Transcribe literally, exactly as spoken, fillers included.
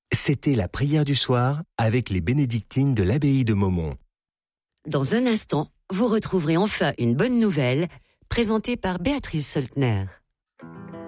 C'était la prière du soir avec les bénédictines de l'abbaye de Maumont. Dans un instant, vous retrouverez enfin une bonne nouvelle présentée par Béatrice Soltner.